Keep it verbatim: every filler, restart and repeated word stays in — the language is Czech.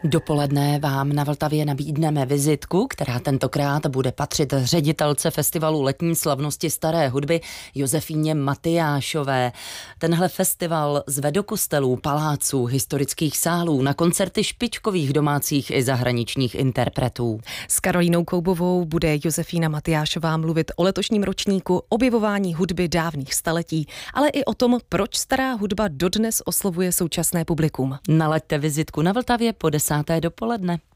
Dopoledne vám na Vltavě nabídneme vizitku, která tentokrát bude patřit ředitelce festivalu letní slavnosti staré hudby Josefíně Matyášové. Tenhle festival zve do kostelů, paláců, historických sálů na koncerty špičkových domácích i zahraničních interpretů. S Karolínou Koubovou bude Josefína Matyášová mluvit o letošním ročníku objevování hudby dávných staletí, ale i o tom, proč stará hudba dodnes oslovuje současné publikum. Nalaďte vizitku na Vltavě po desáté dopoledne.